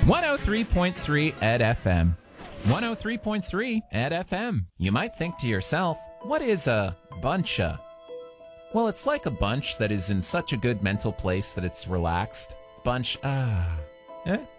103.3 at FM. 103.3 at FM. You might think to yourself, what is a buncha? Well, it's like a bunch that is in such a good mental place that it's relaxed. Bunch,